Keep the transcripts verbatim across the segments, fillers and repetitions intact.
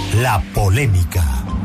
La polémica.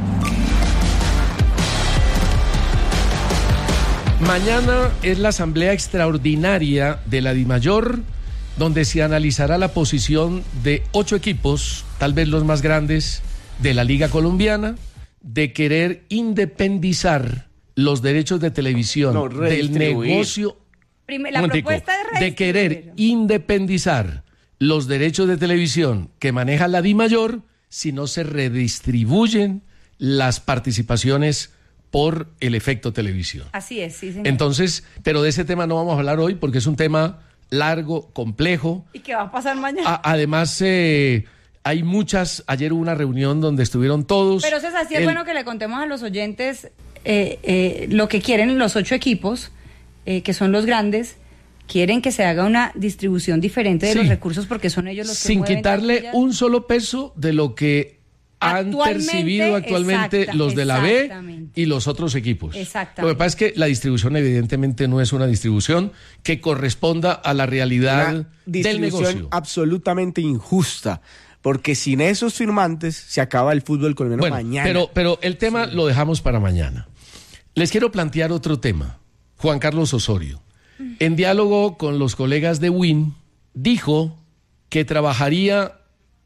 Mañana es la asamblea extraordinaria de la DIMAYOR, donde se analizará la posición de ocho equipos, tal vez los más grandes, de la Liga Colombiana, de querer independizar los derechos de televisión no, del negocio. Primer, la propuesta es de querer independizar los derechos de televisión que maneja la DIMAYOR si no se redistribuyen las participaciones por el efecto televisión. Así es, sí, señor. Entonces, pero de ese tema no vamos a hablar hoy porque es un tema largo, complejo. ¿Y qué va a pasar mañana? A, además, eh, hay muchas, ayer hubo una reunión donde estuvieron todos. Pero César, sí es el... bueno que le contemos a los oyentes eh, eh, lo que quieren los ocho equipos, eh, que son los grandes. Quieren que se haga una distribución diferente de sí, los recursos porque son ellos los que sin quitarle un solo peso de lo que han percibido actualmente exacta, los de la B y los otros equipos. Lo que pasa es que la distribución evidentemente no es una distribución que corresponda a la realidad una del negocio. Absolutamente injusta, porque sin esos firmantes se acaba el fútbol colombiano bueno, mañana. Pero, pero el tema sí. lo dejamos para mañana. Les quiero plantear otro tema. Juan Carlos Osorio, en diálogo con los colegas de Win, dijo que trabajaría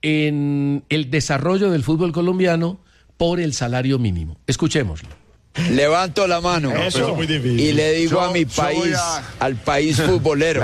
en el desarrollo del fútbol colombiano por el salario mínimo. Escuchémoslo. Levanto la mano Eso. y le digo yo, a mi país, a... al país futbolero,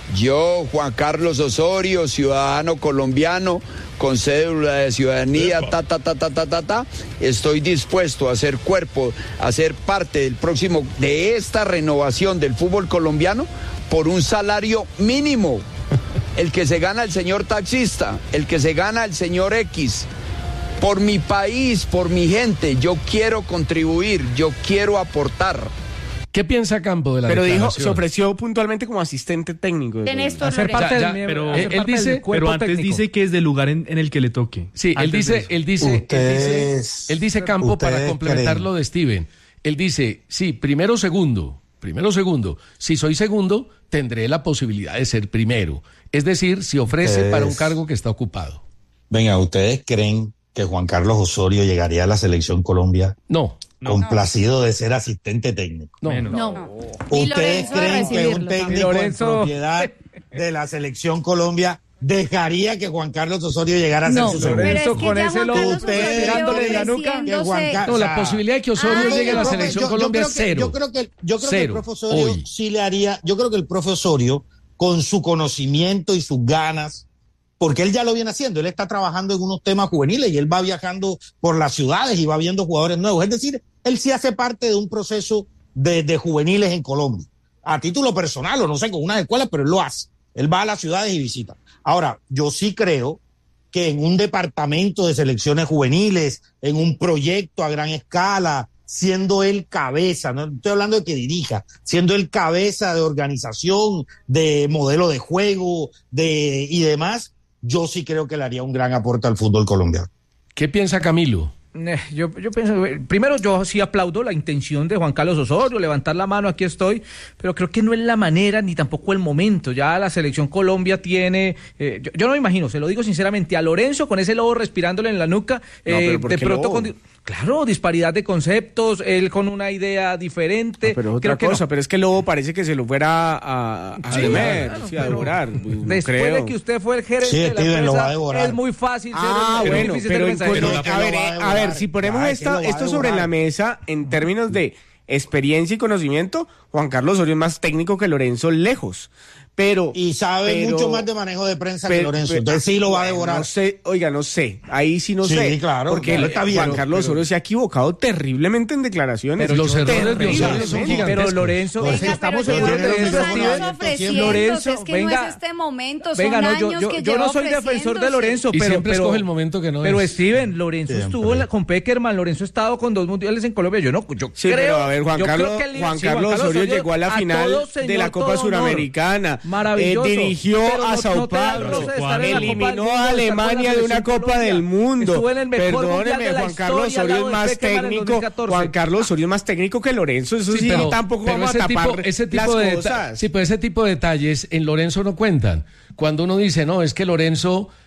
yo, Juan Carlos Osorio, ciudadano colombiano, con cédula de ciudadanía, ta, ta, ta, ta, ta, ta, ta, estoy dispuesto a ser cuerpo, a ser parte del próximo, de esta renovación del fútbol colombiano por un salario mínimo. El que se gana el señor taxista, el que se gana el señor X. Por mi país, por mi gente, yo quiero contribuir, yo quiero aportar. ¿Qué piensa Campo de la Pero dijo, declaración? se ofreció puntualmente como asistente técnico. De Néstor hacer parte ya, del, ya, pero, él, él dice, pero antes técnico. dice que es del lugar en, en el que le toque. Sí, él dice, él dice, ustedes, él dice, él dice Campo para complementar lo de Steven. Él dice, sí, primero segundo, primero segundo. Si soy segundo, tendré la posibilidad de ser primero. Es decir, si ofrece ustedes, para un cargo que está ocupado. Venga, ¿ustedes creen que Juan Carlos Osorio llegaría a la Selección Colombia? No. Complacido no. de ser asistente técnico. No, no. no. ¿Ustedes creen que un técnico Lorenzo... en propiedad de la Selección Colombia dejaría que Juan Carlos Osorio llegara a ser no, su segundo? Lorenzo, es que con ese lobo usted tirándole en la nuca. Que Juan Car- no, la posibilidad de que Osorio Ay, llegue a la Selección yo, Colombia es cero. Yo creo que, yo creo cero, que el profe Osorio hoy. sí le haría, yo creo que el profe Osorio, con su conocimiento y sus ganas, porque él ya lo viene haciendo, él está trabajando en unos temas juveniles y él va viajando por las ciudades y va viendo jugadores nuevos, es decir, él sí hace parte de un proceso de, de juveniles en Colombia, a título personal o no sé, con unas escuelas, pero él lo hace, él va a las ciudades y visita. Ahora, yo sí creo que en un departamento de selecciones juveniles, en un proyecto a gran escala, siendo él cabeza, no estoy hablando de que dirija, siendo él cabeza de organización, de modelo de juego, de y demás, yo sí creo que le haría un gran aporte al fútbol colombiano. ¿Qué piensa Camilo? Yo, yo pienso, primero yo sí aplaudo la intención de Juan Carlos Osorio, levantar la mano, aquí estoy, pero creo que no es la manera ni tampoco el momento. Ya la Selección Colombia tiene, eh, yo, yo no me imagino, se lo digo sinceramente, a Lorenzo con ese lobo respirándole en la nuca, eh, no, de pronto con, claro, disparidad de conceptos, él con una idea diferente. No, pero es otra creo cosa, no. pero es que el lobo parece que se lo fuera a, a sí, deber, claro, sí, a devorar. No después creo. de que usted fue el gerente sí, de la Steven, empresa, es muy fácil ah, ser el, bueno, el pero en, pero a, a, ver, a ver, si ponemos ah, esta, esto sobre la mesa en términos de experiencia y conocimiento, Juan Carlos Osorio es más técnico que Lorenzo lejos. Pero, y sabe pero, mucho más de manejo de prensa pero, que Lorenzo, pero, entonces sí lo va a bueno, devorar. No sé, oiga, no sé, ahí sí no sí, sé. Claro, porque claro, está bien, Juan Carlos pero, Osorio se ha equivocado terriblemente en declaraciones. Pero los errores de Osorio son gigantescos. Pero Lorenzo, venga, estamos pero seguros de eso, Steven. Lorenzo, es que venga, no es este momento, son venga, no, yo, años yo, que yo no soy defensor de Lorenzo, y pero siempre pero, escoge el momento que no pero es. Steven, Lorenzo siempre. estuvo en la, con Peckerman, Lorenzo ha estado con dos mundiales en Colombia, yo no, yo sí, creo, pero a ver, Juan Carlos, él, Juan sí, Carlos Osorio Osorio llegó a la final todo, señor, de la Copa Suramericana, maravilloso, eh, dirigió pero a no, Sao no Paulo, eliminó a Alemania de una Copa del Mundo. Perdóneme, Juan Carlos Osorio es más técnico, Juan Carlos Osorio es más técnico que Lorenzo, eso sí, sí pero, tampoco pero vamos a tapar tipo, ese tipo las de cosas. Sí, pero ese tipo de detalles en Lorenzo no cuentan. Cuando uno dice, no, es que Lorenzo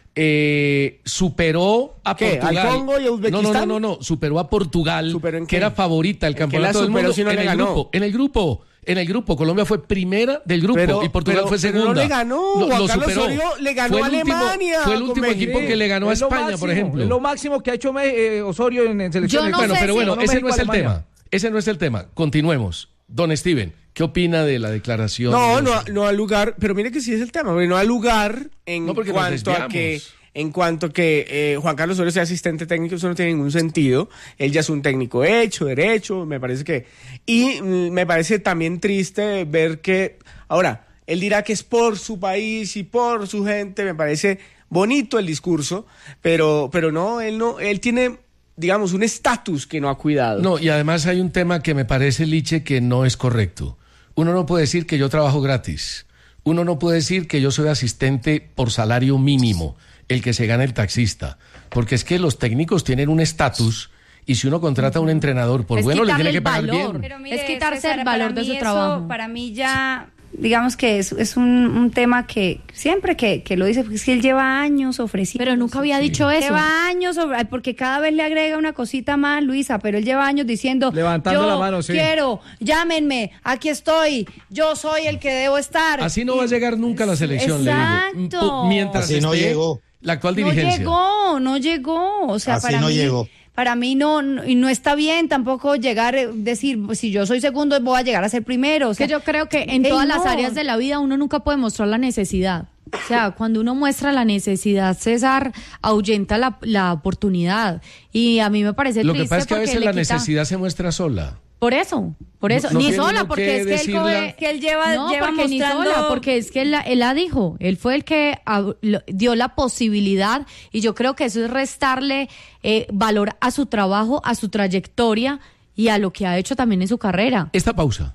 eh, superó a ¿Qué? Portugal. ¿Al Congo y a Uzbekistán? No, no, no, no, no, superó a Portugal, que qué? era favorita al campeonato del mundo. Si no en le el ganó. grupo, en el grupo. En el grupo, Colombia fue primera del grupo pero, y Portugal pero, fue segunda. Pero no le ganó, lo, Juan lo Carlos superó. Osorio le ganó fue a Alemania. Último, fue el último equipo que le ganó a España, máximo, por ejemplo. Es lo máximo que ha hecho eh, Osorio en, en selecciones. Yo no bueno, sé pero si bueno, no ese México, no es el Alemania. tema. Ese no es el tema. Continuemos. Don Steven, ¿qué opina de la declaración? No, de no, Osorio? no al lugar, pero mire que sí es el tema, no al lugar en No, porque nos cuanto a desviamos. que en cuanto que eh, Juan Carlos Osorio sea asistente técnico, eso no tiene ningún sentido. Él ya es un técnico hecho, derecho, me parece que... Y mm, me parece también triste ver que... Ahora, él dirá que es por su país y por su gente, me parece bonito el discurso, pero, pero no, él no, él tiene, digamos, un estatus que no ha cuidado. No, y además hay un tema que me parece, Liche, que no es correcto. Uno no puede decir que yo trabajo gratis. Uno no puede decir que yo soy asistente por salario mínimo, el que se gana el taxista. Porque es que los técnicos tienen un estatus y si uno contrata a un entrenador, por Es bueno, le tiene quitarle que el pagar valor. bien. Pero mire, Es quitarse César, el valor para de mí su eso, trabajo. Para mí ya, digamos que es, es un, un tema que siempre que, que lo dice, porque es que él lleva años ofreciendo. Pero nunca había dicho eso. Lleva años, sobre- porque cada vez le agrega una cosita más, Luisa, pero él lleva años diciendo, Levantando yo la mano, sí. quiero, llámenme, aquí estoy, yo soy el que debo estar. Así no va a llegar nunca a la selección, Exacto. le digo. Mientras Así no esté llegó. la actual No dirigencia. llegó, no llegó, o sea, Así para no mí, llegó. para mí no, no- y no está bien tampoco llegar, eh, decir, pues, si yo soy segundo voy a llegar a ser primero, o sea, Que yo creo que en ey, todas no. las áreas de la vida uno nunca puede mostrar la necesidad. O sea, cuando uno muestra la necesidad, César, ahuyenta la, la oportunidad. Y a mí me parece Lo que triste pasa es que a porque veces le la quita- necesidad se muestra sola. Por eso, por eso. No ni tiene sola, uno porque que es que él, decirla. coge- que él lleva, no, lleva porque mostrando... ni sola, porque es que él la, él la dijo, él fue el que ab- lo- dio la posibilidad y yo creo que eso es restarle eh, valor a su trabajo, a su trayectoria y a lo que ha hecho también en su carrera. Esta pausa.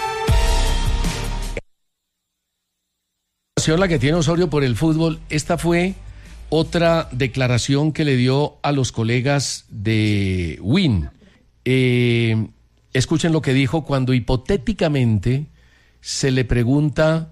La que tiene Osorio por el fútbol, esta fue otra declaración que le dio a los colegas de Win. Eh, escuchen lo que dijo cuando hipotéticamente se le pregunta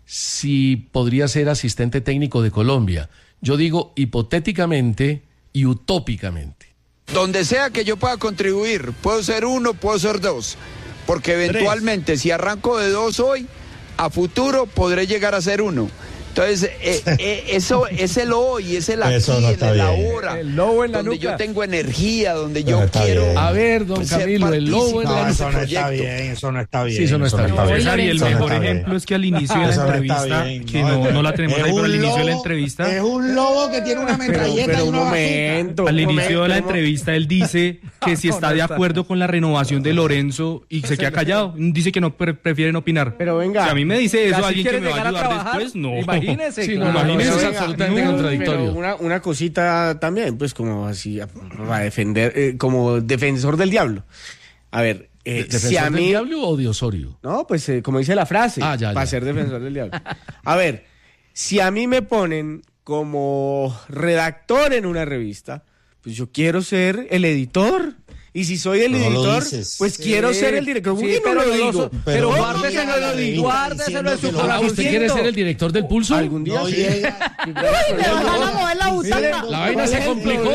si podría ser asistente técnico de Colombia. Yo digo hipotéticamente y utópicamente. Donde sea que yo pueda contribuir, puedo ser uno, puedo ser dos, porque eventualmente si arranco de dos hoy, a futuro podré llegar a ser uno. Entonces, eh, eh, eso es el hoy, es el aquí, Eso no está el bien. ahora, El lobo en la donde nuca. yo tengo energía, donde Eso yo está quiero... bien. A ver, don ser Camilo, el lobo en No, la eso no proyecto. está bien, eso no está bien. Sí, eso no está bien. César, y el Eso no mejor está bien. ejemplo es que al inicio de la Eso no está entrevista, bien, que no, no la tenemos Es ahí, pero un al inicio de la lobo- entrevista, Es un lobo que tiene una Pero, metralleta pero y un una momento. al un inicio de la momento, entrevista él dice que si está de acuerdo con la renovación de Lorenzo y se queda callado, dice que no pre- prefieren opinar. Pero venga. Si a mí me dice eso ¿Así alguien que quiere me va a llegar a ayudar trabajar? después, no. Imagínese. Sí, no, claro. no, Pero eso es venga, absolutamente no, contradictorio. pero una, una cosita también, pues como así, a- para defender, eh, como defensor del diablo. A ver, eh, ¿Defensor si a del mí... diablo o de Osorio? No, pues eh, como dice la frase, Ah, ya, para ya. ser defensor del diablo. A ver, si a mí me ponen como redactor en una revista, pues yo quiero ser el editor. Y si soy el No lo editor, dices. pues quiero ser el director. ¿Por Sí, qué no pero lo no digo? lo- Pero pero no guárdeselo, llega a la revista guárdeselo en su diciendo que Ah, corazón. ¿usted quiere ser el director del Pulso? Algún día No sí. llega. Me van a mover la butaca. La vaina se complicó.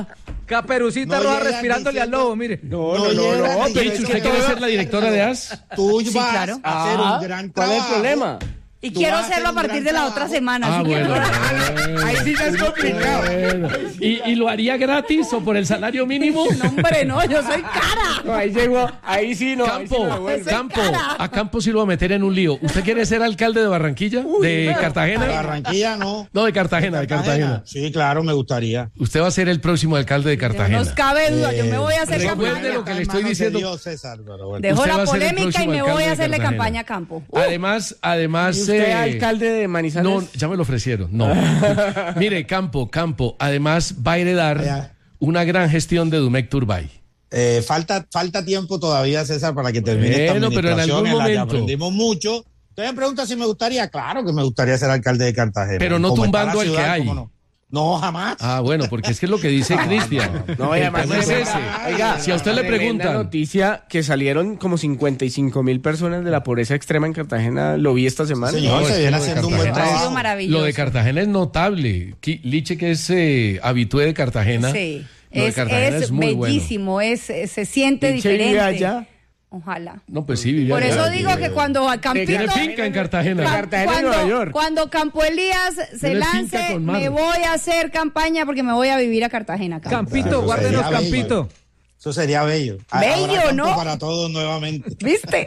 Caperucita No roja llega respirándole al diciendo- lobo, mire. No, No no, no, llega no, ni pero que es ¿Usted que quiere toda- ser la directora de A S? Tú Sí, vas claro. a hacer Ah, un gran ¿cuál es el trabajo. problema? Y Tú quiero vas a hacerlo a hacer un partir gran de la otra trabajo. semana. Ah, así que- bueno. Ahí sí ya es complicado. Bueno. ¿Y, ¿Y lo haría gratis o por el salario mínimo? No, hombre, no, yo soy cara. No, ahí llegó, ahí sí no. ahí sí Campo, me devuelve. Campo, a Campo sí lo va a meter en un lío. ¿Usted quiere ser alcalde de Barranquilla? ¿De De Cartagena? Barranquilla no. No, de Cartagena, de Cartagena. Sí, claro, me gustaría. Usted va a ser el próximo alcalde de No Cartagena. nos cabe duda, yo me voy a hacer Recuerde campaña. lo que le Está estoy en manos de diciendo. Dios, César, pero bueno. Dejo Usted va la a ser el polémica y próximo me voy alcalde a de hacerle Cartagena. campaña a Campo. Además, además... ¿Y usted, eh, alcalde de Manizales? No, ya me lo ofrecieron. No. Mire, Campo, Campo, además va a heredar Ya. una gran gestión de Dumec Turbay. Eh, falta, falta tiempo todavía, César, para que termine esta Bueno, pero en administración algún en la que momento. aprendimos mucho. Usted me pregunta si me gustaría. Claro que me gustaría ser alcalde de Cartagena. Pero no Como está tumbando la al que ciudad, hay. ¿cómo no? No, jamás. Ah, bueno, porque es que es lo que dice Cristian. No, y además es ese. Oiga, si a usted le preguntan... La noticia que salieron como cincuenta y cinco mil personas de la pobreza extrema en Cartagena, lo vi esta semana. Señor, No, se es viene que lo de haciendo un buen Cartagena Ha sido trabajo. maravilloso. Lo de Cartagena es notable. Qui- Liche, que es eh, habitué de Cartagena. Sí. Lo de Es, Cartagena es es muy bueno. bellísimo, es, es- se siente ¿Y qué vive diferente. allá? Ojalá. No, pues sí, vivía Por allá. eso digo que cuando a Campito... Tiene finca en Cartagena. Cuan- Cartagena, cuando, Nueva York. cuando Campo Elías se Tiene finca lance, con mar. me voy a hacer campaña porque me voy a vivir a Cartagena. Campo. Campito, Eso guárdenos sería bello. Campito. Eso sería bello. Bello, Habrá campo ¿no? para todos nuevamente. ¿Viste?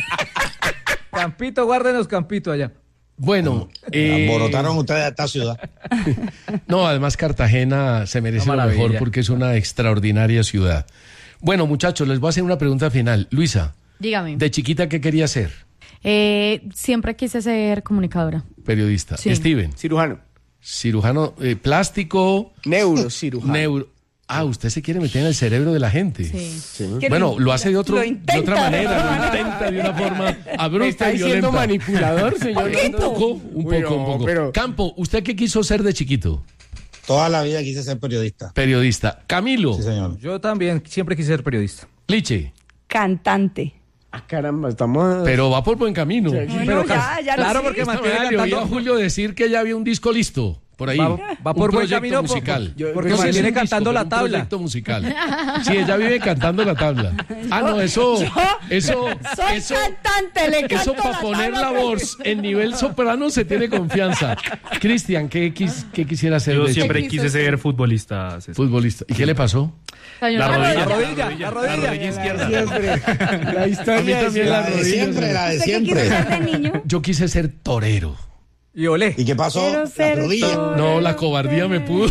Campito, guárdenos Campito allá. Bueno, eh, Alborotaron ustedes a esta ciudad. no, además Cartagena se merece Una lo mejor maravilla. porque es una extraordinaria ciudad. Bueno, muchachos, les voy a hacer una pregunta final. Luisa, Dígame. de chiquita, ¿qué quería ser? Eh, siempre quise ser comunicadora. Periodista. Sí. Steven, Cirujano. cirujano eh, plástico, Neurocirujano. neuro... Ah, usted se quiere meter en el cerebro de la gente. Sí. Que Bueno, lo hace de, otro, lo de intenta, otra manera, ¿no? lo intenta de una forma ¿Me abrupta está y diciendo violenta. manipulador, señor? Un poco, un Uy, poco, no, un poco. pero- Campo, ¿usted qué quiso ser de chiquito? Toda la vida quise ser periodista. Periodista. Camilo, Sí, señor. Yo también siempre quise ser periodista. Liche, Cantante. Ah, caramba, estamos... pero va por buen camino. Sí, Bueno, pero ya, ya lo claro, sé. porque Esta mantiene mañana le oí a cantando. Julio decir que ya había un disco listo por ahí. Va- va por un buen proyecto camino, musical. por- porque No sé si mantiene un disco, cantando pero la un tabla. proyecto musical. Sí, ella vive cantando la tabla. Ah, no, eso, eso, Soy eso, cantante, le canto eso para la poner tabla, la pero- voz en nivel soprano se tiene confianza. Cristian, ¿qué, quis- qué quisiera ser Yo de siempre quiso quise ser? ser futbolista. César. futbolista? ¿Y qué le pasó? La Señora, rodilla. La rodilla, La la rodilla, rodilla. la rodilla izquierda. Siempre. La historia A mí también La las de rodillas. siempre, la de ¿Usted qué quiso siempre. ser de niño? Yo quise ser torero. Y olé. ¿Y qué pasó? Quiero La ser rodilla. todo. No, la cobardía me pudo.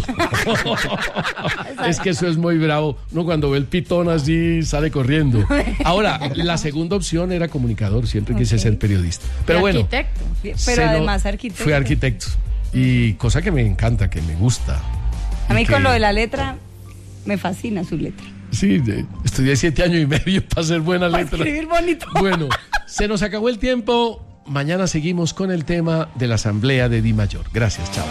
Es que eso es muy bravo. Uno cuando ve el pitón así sale corriendo. Ahora, la segunda opción era comunicador. Siempre quise ser periodista. Pero bueno. arquitecto. Pero se lo- además arquitecto. Fui arquitecto. Y cosa que me encanta, que me gusta. A mí Y con que- lo de la letra, me fascina su letra. Sí, de- estudié siete años y medio para hacer buena Para letra. escribir bonito. Bueno, se nos acabó el tiempo. Mañana seguimos con el tema de la asamblea de Di Mayor. Gracias, chao.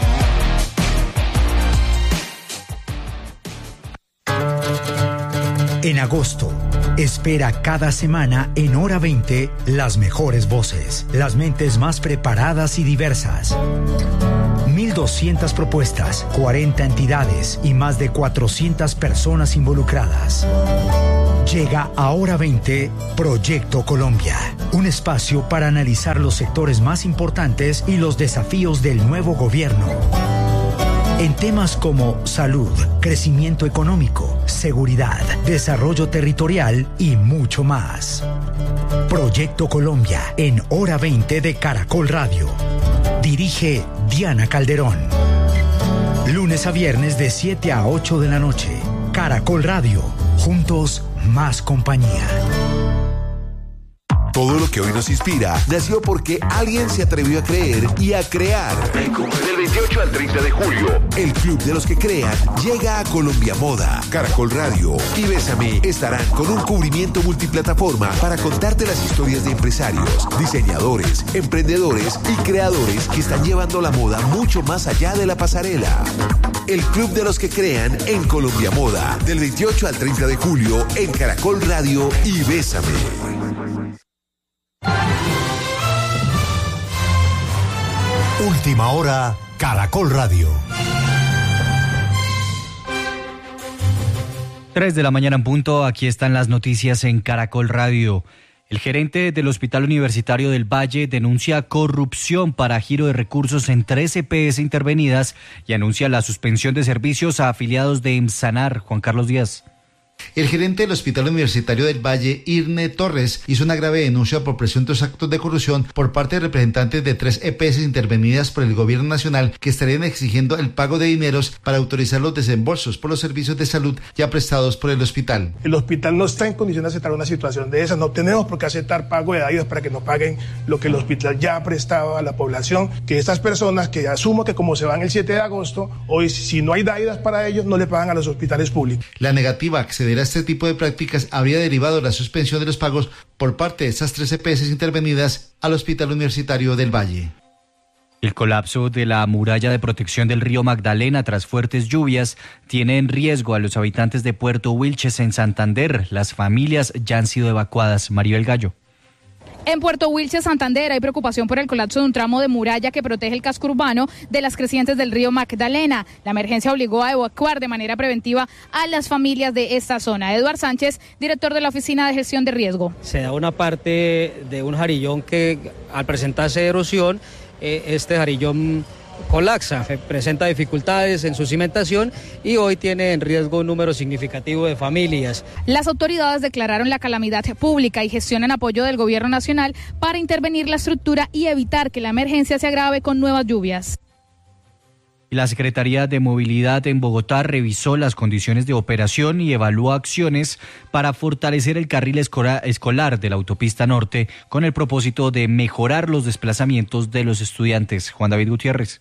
En agosto, espera cada semana en Hora veinte las mejores voces, las mentes más preparadas y diversas. mil doscientas propuestas, cuarenta entidades y más de cuatrocientas personas involucradas. Llega a Hora veinte Proyecto Colombia, un espacio para analizar los sectores más importantes y los desafíos del nuevo gobierno. En temas como salud, crecimiento económico, seguridad, desarrollo territorial y mucho más. Proyecto Colombia en Hora veinte de Caracol Radio. Dirige Diana Calderón. Lunes a viernes de siete a ocho de la noche. Caracol Radio. Juntos, más compañía. Todo lo que hoy nos inspira nació porque alguien se atrevió a creer y a crear. Del veintiocho al treinta de julio, el Club de los que crean llega a Colombia Moda. Caracol Radio y Bésame estarán con un cubrimiento multiplataforma para contarte las historias de empresarios, diseñadores, emprendedores y creadores que están llevando la moda mucho más allá de la pasarela. El Club de los que crean en Colombia Moda, del veintiocho al treinta de julio en Caracol Radio y Bésame. Última hora, Caracol Radio. tres de la mañana en punto, aquí están las noticias en Caracol Radio. El gerente del Hospital Universitario del Valle denuncia corrupción para giro de recursos en tres E P S intervenidas y anuncia la suspensión de servicios a afiliados de EMSANAR. Juan Carlos Díaz. El gerente del Hospital Universitario del Valle, Irne Torres, hizo una grave denuncia por presuntos actos de corrupción por parte de representantes de tres E P S intervenidas por el gobierno nacional que estarían exigiendo el pago de dineros para autorizar los desembolsos por los servicios de salud ya prestados por el hospital. El hospital no está en condición de aceptar una situación de esa. No tenemos por qué aceptar pago de ayudas para que nos paguen lo que el hospital ya ha prestado a la población. Que estas personas, que asumo que como se van el siete de agosto, hoy si no hay ayudas para ellos, no le pagan a los hospitales públicos. La negativa a acceder a este tipo de prácticas habría derivado la suspensión de los pagos por parte de estas tres E P S intervenidas al Hospital Universitario del Valle. El colapso de la muralla de protección del río Magdalena tras fuertes lluvias tiene en riesgo a los habitantes de Puerto Wilches en Santander. Las familias ya han sido evacuadas. Maribel Gallo. En Puerto Wilches, Santander, hay preocupación por el colapso de un tramo de muralla que protege el casco urbano de las crecientes del río Magdalena. La emergencia obligó a evacuar de manera preventiva a las familias de esta zona. Eduard Sánchez, director de la Oficina de Gestión de Riesgo. Se da una parte de un jarillón que, al presentarse erosión, eh, este jarillón colapsa, presenta dificultades en su cimentación y hoy tiene en riesgo un número significativo de familias. Las autoridades declararon la calamidad pública y gestionan apoyo del gobierno nacional para intervenir la estructura y evitar que la emergencia se agrave con nuevas lluvias. La Secretaría de Movilidad en Bogotá revisó las condiciones de operación y evaluó acciones para fortalecer el carril escolar de la autopista norte con el propósito de mejorar los desplazamientos de los estudiantes. Juan David Gutiérrez.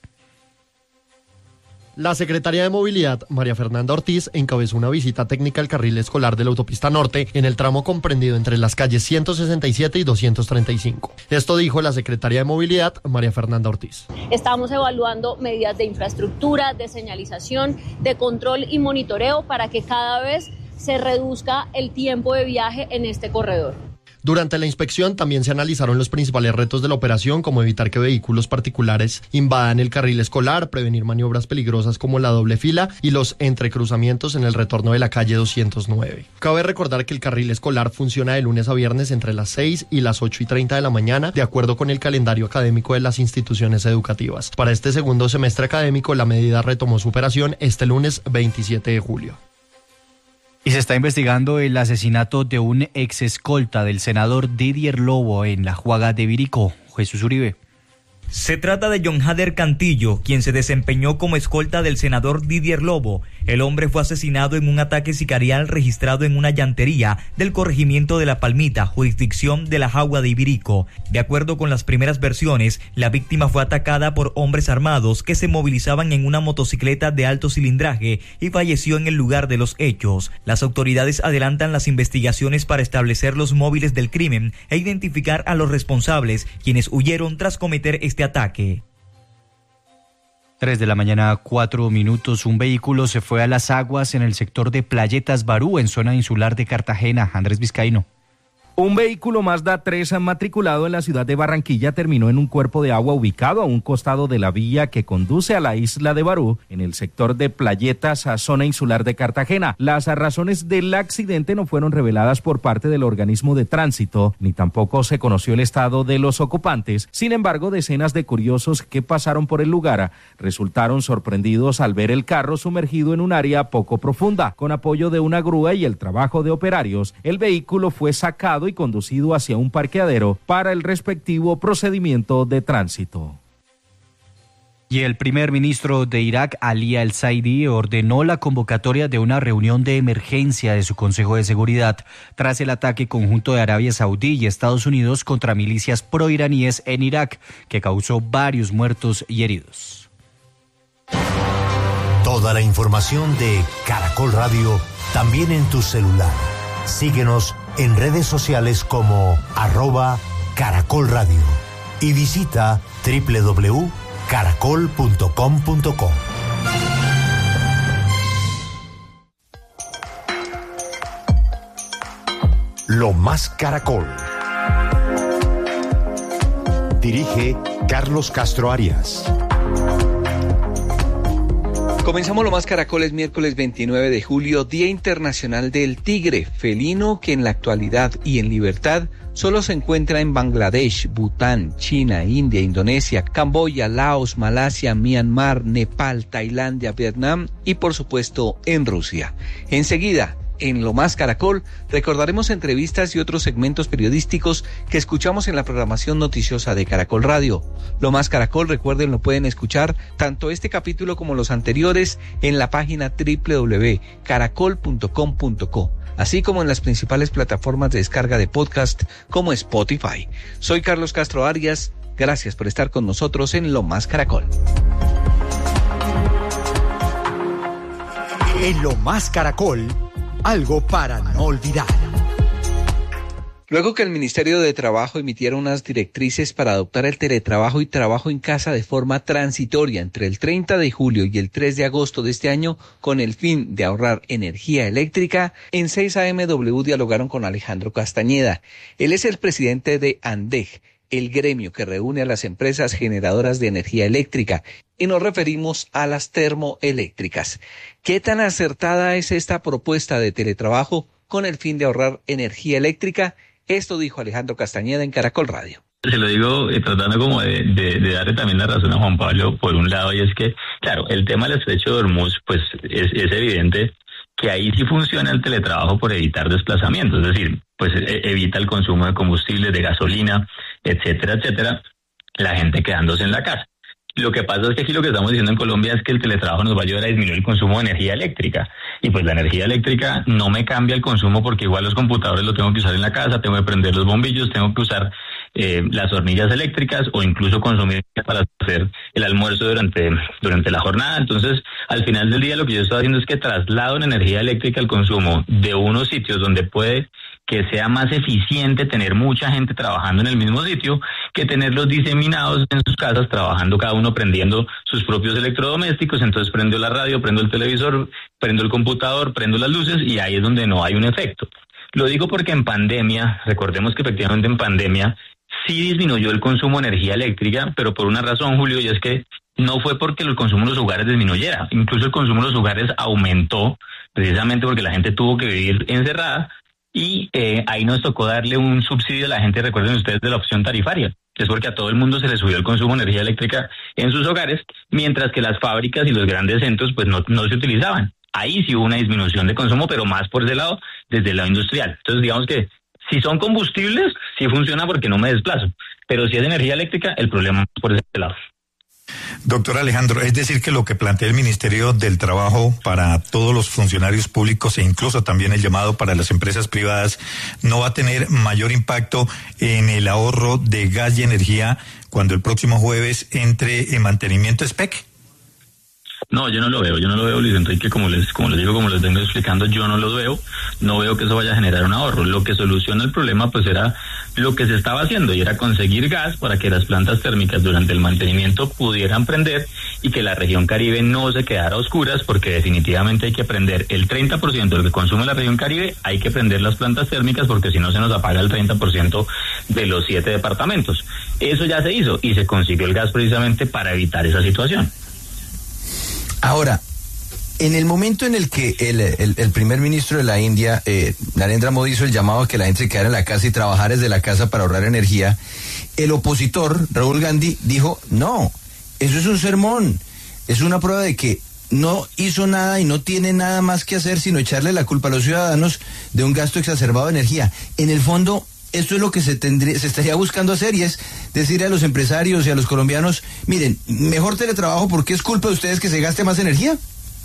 La secretaria de Movilidad, María Fernanda Ortiz, encabezó una visita técnica al carril escolar de la autopista norte en el tramo comprendido entre las calles ciento sesenta y siete y doscientos treinta y cinco. Esto dijo la secretaria de Movilidad, María Fernanda Ortiz. Estamos evaluando medidas de infraestructura, de señalización, de control y monitoreo para que cada vez se reduzca el tiempo de viaje en este corredor. Durante la inspección también se analizaron los principales retos de la operación, como evitar que vehículos particulares invadan el carril escolar, prevenir maniobras peligrosas como la doble fila y los entrecruzamientos en el retorno de la calle doscientos nueve. Cabe recordar que el carril escolar funciona de lunes a viernes entre las seis y las ocho y treinta de la mañana, de acuerdo con el calendario académico de las instituciones educativas. Para este segundo semestre académico, la medida retomó su operación este lunes veintisiete de julio. Y se está investigando el asesinato de un ex escolta del senador Didier Lobo en la Juaga de Viricó. Jesús Uribe. Se trata de John Hader Cantillo, quien se desempeñó como escolta del senador Didier Lobo. El hombre fue asesinado en un ataque sicarial registrado en una llantería del corregimiento de La Palmita, jurisdicción de la Jagua de Ibirico. De acuerdo con las primeras versiones, la víctima fue atacada por hombres armados que se movilizaban en una motocicleta de alto cilindraje y falleció en el lugar de los hechos. Las autoridades adelantan las investigaciones para establecer los móviles del crimen e identificar a los responsables, quienes huyeron tras cometer este ataque. Tres de la mañana, cuatro minutos. Un vehículo se fue a las aguas en el sector de Playetas Barú, en zona insular de Cartagena. Andrés Vizcaíno. Un vehículo Mazda tres matriculado en la ciudad de Barranquilla terminó en un cuerpo de agua ubicado a un costado de la vía que conduce a la isla de Barú, en el sector de Playetas, a zona insular de Cartagena. Las razones del accidente no fueron reveladas por parte del organismo de tránsito, ni tampoco se conoció el estado de los ocupantes. Sin embargo, decenas de curiosos que pasaron por el lugar resultaron sorprendidos al ver el carro sumergido en un área poco profunda. Con apoyo de una grúa y el trabajo de operarios, el vehículo fue sacado y conducido hacia un parqueadero para el respectivo procedimiento de tránsito. Y el primer ministro de Irak, Ali al-Zaidi, ordenó la convocatoria de una reunión de emergencia de su Consejo de Seguridad tras el ataque conjunto de Arabia Saudí y Estados Unidos contra milicias proiraníes en Irak, que causó varios muertos y heridos. Toda la información de Caracol Radio también en tu celular. Síguenos en redes sociales como arroba Caracol Radio y visita doble u doble u doble u punto caracol punto com punto co. Lo más Caracol. Dirige Carlos Castro Arias. Comenzamos Lo Más Caracol, es miércoles veintinueve de julio, Día Internacional del Tigre, felino que en la actualidad y en libertad solo se encuentra en Bangladesh, Bután, China, India, Indonesia, Camboya, Laos, Malasia, Myanmar, Nepal, Tailandia, Vietnam y por supuesto en Rusia. Enseguida, en Lo Más Caracol, recordaremos entrevistas y otros segmentos periodísticos que escuchamos en la programación noticiosa de Caracol Radio. Lo Más Caracol, recuerden, lo pueden escuchar tanto este capítulo como los anteriores en la página doble u doble u doble u punto caracol punto com punto co, así como en las principales plataformas de descarga de podcast como Spotify. Soy Carlos Castro Arias, gracias por estar con nosotros en Lo Más Caracol. En Lo Más Caracol, algo para no olvidar. Luego que el Ministerio de Trabajo emitiera unas directrices para adoptar el teletrabajo y trabajo en casa de forma transitoria entre el treinta de julio y el tres de agosto de este año con el fin de ahorrar energía eléctrica, en seis A M W dialogaron con Alejandro Castañeda. Él es el presidente de ANDEG, el gremio que reúne a las empresas generadoras de energía eléctrica, y nos referimos a las termoeléctricas. ¿Qué tan acertada es esta propuesta de teletrabajo con el fin de ahorrar energía eléctrica? Esto dijo Alejandro Castañeda en Caracol Radio. Se lo digo eh, tratando como de, de, de darle también la razón a Juan Pablo por un lado, y es que, claro, el tema del estrecho de Hormuz, pues es, es evidente que ahí sí funciona el teletrabajo por evitar desplazamientos, es decir, pues e- evita el consumo de combustible, de gasolina, etcétera, etcétera, la gente quedándose en la casa. Lo que pasa es que aquí lo que estamos diciendo en Colombia es que el teletrabajo nos va a ayudar a disminuir el consumo de energía eléctrica. Y pues la energía eléctrica no me cambia el consumo porque igual los computadores los tengo que usar en la casa, tengo que prender los bombillos, tengo que usar eh, las hornillas eléctricas o incluso consumir para hacer el almuerzo durante, durante la jornada. Entonces, al final del día lo que yo estoy haciendo es que traslado en energía eléctrica el consumo de unos sitios donde puede que sea más eficiente tener mucha gente trabajando en el mismo sitio que tenerlos diseminados en sus casas trabajando cada uno prendiendo sus propios electrodomésticos. Entonces prendo la radio, prendo el televisor, prendo el computador, prendo las luces y ahí es donde no hay un efecto. Lo digo porque en pandemia, recordemos que efectivamente en pandemia sí disminuyó el consumo de energía eléctrica, pero por una razón, Julio, y es que no fue porque el consumo en los hogares disminuyera, incluso el consumo en los hogares aumentó precisamente porque la gente tuvo que vivir encerrada. Y eh, ahí nos tocó darle un subsidio a la gente, recuerden ustedes, de la opción tarifaria. Es porque a todo el mundo se le subió el consumo de energía eléctrica en sus hogares, mientras que las fábricas y los grandes centros pues no, no se utilizaban. Ahí sí hubo una disminución de consumo, pero más por ese lado, desde el lado industrial. Entonces digamos que si son combustibles, sí funciona porque no me desplazo. Pero si es energía eléctrica, el problema es por ese lado. Doctor Alejandro, es decir que lo que plantea el Ministerio del Trabajo para todos los funcionarios públicos e incluso también el llamado para las empresas privadas no va a tener mayor impacto en el ahorro de gas y energía cuando el próximo jueves entre en mantenimiento S P E C. No, yo no lo veo, yo no lo veo, Luis Enrique, como les, como les digo, como les vengo explicando, yo no lo veo, no veo que eso vaya a generar un ahorro. Lo que soluciona el problema pues era lo que se estaba haciendo y era conseguir gas para que las plantas térmicas durante el mantenimiento pudieran prender y que la región Caribe no se quedara a oscuras, porque definitivamente hay que prender el treinta por ciento de lo que consume la región Caribe, hay que prender las plantas térmicas porque si no se nos apaga el treinta por ciento de los siete departamentos. Eso ya se hizo y se consiguió el gas precisamente para evitar esa situación. Ahora, en el momento en el que el, el, el primer ministro de la India, eh, Narendra Modi, hizo el llamado a que la gente se quedara en la casa y trabajara desde la casa para ahorrar energía, el opositor, Rahul Gandhi, dijo, no, eso es un sermón, es una prueba de que no hizo nada y no tiene nada más que hacer sino echarle la culpa a los ciudadanos de un gasto exacerbado de energía. En el fondo, esto es lo que se tendría, se estaría buscando hacer, y es decirle a los empresarios y a los colombianos, miren, mejor teletrabajo porque es culpa de ustedes que se gaste más energía.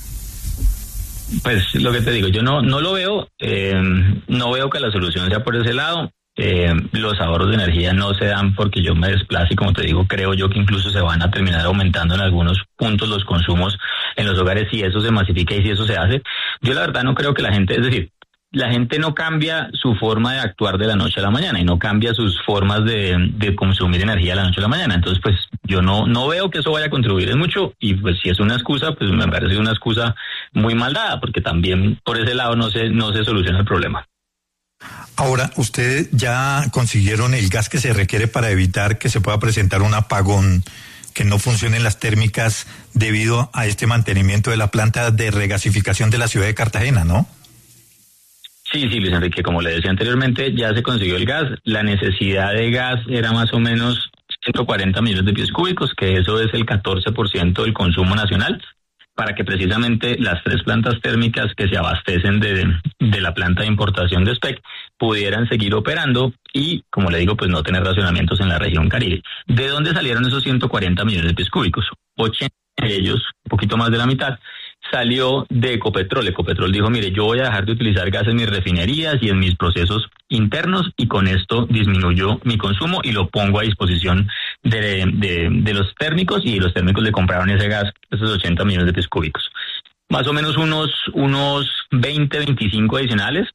Pues lo que te digo, yo no no lo veo, eh, no veo que la solución sea por ese lado. Eh, los ahorros de energía no se dan porque yo me desplace y, como te digo, creo yo que incluso se van a terminar aumentando en algunos puntos los consumos en los hogares si eso se masifica y si eso se hace. Yo la verdad no creo que la gente, es decir, la gente no cambia su forma de actuar de la noche a la mañana y no cambia sus formas de, de consumir energía de la noche a la mañana. Entonces, pues yo no no veo que eso vaya a contribuir en mucho, y pues si es una excusa, pues me parece una excusa muy mal dada, porque también por ese lado no se, no se soluciona el problema. Ahora, ¿ustedes ya consiguieron el gas que se requiere para evitar que se pueda presentar un apagón, que no funcionen las térmicas debido a este mantenimiento de la planta de regasificación de la ciudad de Cartagena, no? Sí, sí, Luis Enrique, como le decía anteriormente, ya se consiguió el gas. La necesidad de gas era más o menos ciento cuarenta millones de pies cúbicos, que eso es el catorce por ciento del consumo nacional, para que precisamente las tres plantas térmicas que se abastecen de, de la planta de importación de S P E C pudieran seguir operando y, como le digo, pues no tener racionamientos en la región Caribe. ¿De dónde salieron esos ciento cuarenta millones de pies cúbicos? ochenta de ellos, un poquito más de la mitad, salió de Ecopetrol. Ecopetrol dijo, mire, yo voy a dejar de utilizar gas en mis refinerías y en mis procesos internos, y con esto disminuyó mi consumo y lo pongo a disposición de, de, de los térmicos, y los térmicos le compraron ese gas, esos ochenta millones de pies cúbicos. Más o menos unos, unos veinte, veinticinco adicionales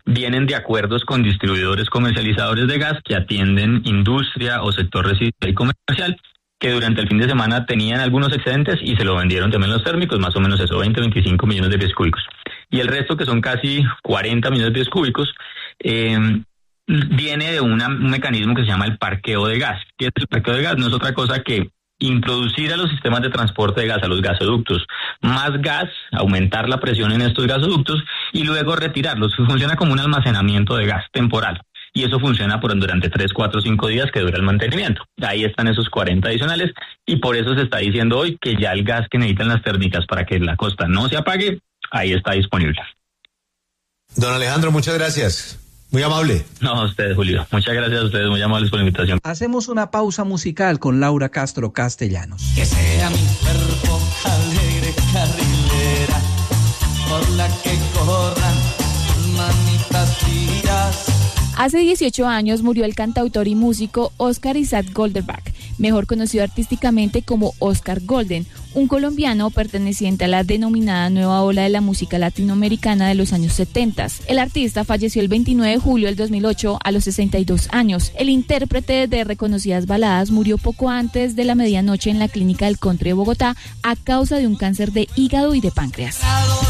vienen de acuerdos con distribuidores comercializadores de gas que atienden industria o sector residencial y comercial, que durante el fin de semana tenían algunos excedentes y se lo vendieron también los térmicos, más o menos eso, veinte, veinticinco millones de pies cúbicos. Y el resto, que son casi cuarenta millones de pies cúbicos, eh, viene de una, un mecanismo que se llama el parqueo de gas. ¿Qué es el parqueo de gas? No es otra cosa que introducir a los sistemas de transporte de gas, a los gasoductos, más gas, aumentar la presión en estos gasoductos y luego retirarlos. Funciona como un almacenamiento de gas temporal. Y eso funciona por durante tres, cuatro, cinco días que dura el mantenimiento. Ahí están esos cuarenta adicionales y por eso se está diciendo hoy que ya el gas que necesitan las térmicas para que la costa no se apague, ahí está disponible. Don Alejandro, muchas gracias. Muy amable. No, a ustedes, Julio. Muchas gracias a ustedes, muy amables por la invitación. Hacemos una pausa musical con Laura Castro Castellanos. Que sea mi cuerpo alegre carrilera, por la que corran manitas tiras. Hace dieciocho años murió el cantautor y músico Oscar Isaac Goldenbach, mejor conocido artísticamente como Oscar Golden, un colombiano perteneciente a la denominada nueva ola de la música latinoamericana de los años setenta. El artista falleció el veintinueve de julio del dos mil ocho a los sesenta y dos años. El intérprete de reconocidas baladas murió poco antes de la medianoche en la clínica del Country de Bogotá a causa de un cáncer de hígado y de páncreas.